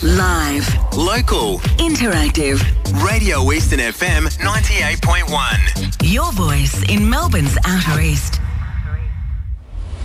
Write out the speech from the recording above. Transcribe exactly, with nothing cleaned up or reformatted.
Live. Local. Interactive. Radio Eastern F M ninety-eight point one. Your voice in Melbourne's Outer East.